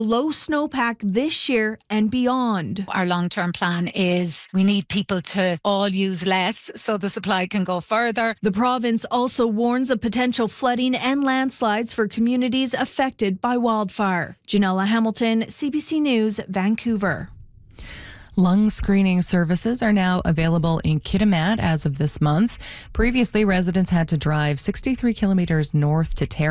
low snowpack this year and beyond. Our long-term plan is we need people to all use less so the supply can go further. The province also warns of potential flooding and landslides for communities affected by wildfire. Janella Hamilton, CBC News, Vancouver. Lung screening services are now available in Kitimat as of this month. Previously, residents had to drive 63 kilometers north to